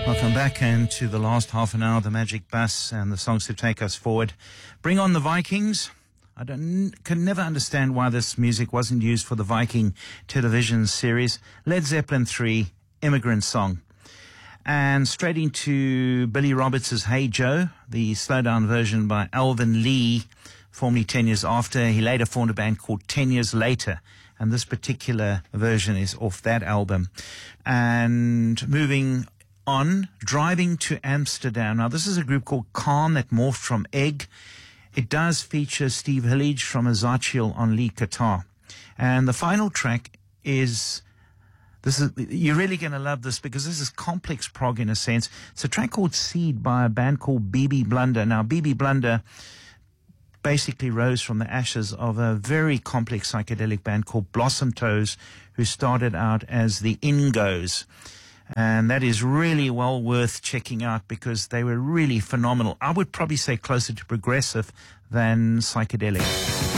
Welcome back and to the last half an hour of the Magic Bus and the songs to take us forward. Bring on the Vikings. I can never understand why this music wasn't used for the Viking television series. Led Zeppelin 3, Immigrant Song. And straight into Billy Roberts' Hey Joe, the slowdown version by Alvin Lee, formerly 10 Years After. He later formed a band called 10 Years Later, and this particular version is off that album. And moving on, Driving to Amsterdam. Now, this is a group called Calm that morphed from Egg. It does feature Steve Hillage from Azachiel on lead guitar. And the final track is, you're really going to love this because this is complex prog in a sense. It's a track called Seed by a band called BB Blunder. Now, BB Blunder basically rose from the ashes of a very complex psychedelic band called Blossom Toes, who started out as the Ingos. And that is really well worth checking out because they were really phenomenal. I would probably say closer to progressive than psychedelic.